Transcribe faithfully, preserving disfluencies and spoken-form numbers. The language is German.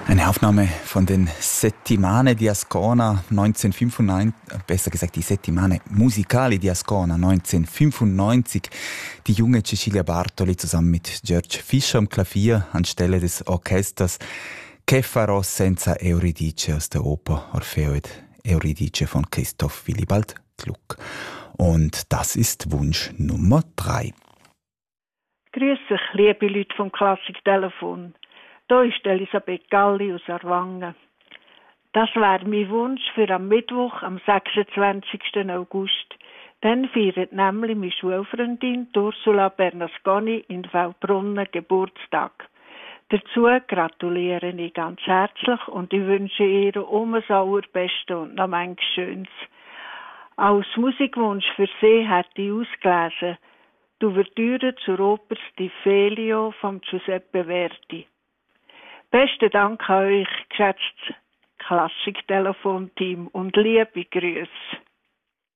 Eine Aufnahme von den Settimane di Ascona neunzehnhundertfünfundneunzig, besser gesagt die Settimane Musicali di Ascona neunzehnhundertfünfundneunzig. Die junge Cecilia Bartoli zusammen mit George Fischer am Klavier anstelle des Orchesters Che farò senza Euridice aus der Oper Orfeo ed Euridice von Christoph Willibald Gluck. Und das ist Wunsch Nummer drei. Grüß euch, liebe Leute vom Klassiktelefon. Hier ist Elisabeth Galli aus Arwangen. Das wäre mein Wunsch für am Mittwoch, am sechsundzwanzigsten August. Dann feiert nämlich meine Schulfreundin Ursula Bernasconi in Feldbrunnen Geburtstag. Dazu gratuliere ich ganz herzlich und ich wünsche ihr um das Allerbeste und noch manches Schönes. Als Musikwunsch für sie hätte ich ausgelesen die Ouvertüre zur Oper Stifelio von Giuseppe Verdi. Besten Dank an euch, geschätztes Klassik-Telefonteam und liebe Grüße.